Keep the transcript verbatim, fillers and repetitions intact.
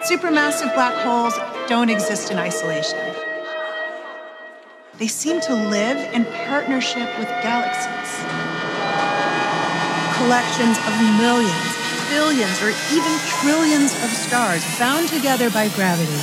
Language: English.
Supermassive black holes don't exist in isolation. They seem to live in partnership with galaxies. Collections of millions, billions, or even trillions of stars bound together by gravity